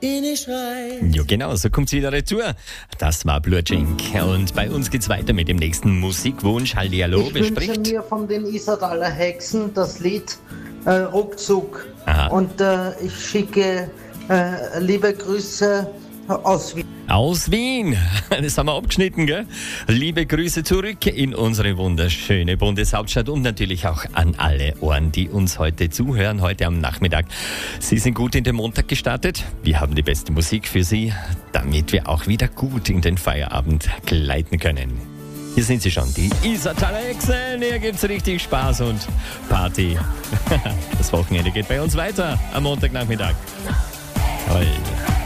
Ja, genau, so kommt's wieder retour. Das war Blurjink. Und bei uns geht's weiter mit dem nächsten Musikwunsch. Hallihallo, Ich wer wünsche spricht? mir von den Isartaler Hexen das Lied Ruckzuck. Aha. Und ich schicke liebe Grüße aus Wien. Aus Wien. Das haben wir abgeschnitten, gell? Liebe Grüße zurück in unsere wunderschöne Bundeshauptstadt und natürlich auch an alle Ohren, die uns heute zuhören, heute am Nachmittag. Sie sind gut in den Montag gestartet. Wir haben die beste Musik für Sie, damit wir auch wieder gut in den Feierabend gleiten können. Hier sind sie schon, die Isartaler Hexen. Hier gibt's richtig Spaß und Party. Das Wochenende geht bei uns weiter am Montagnachmittag. Toll.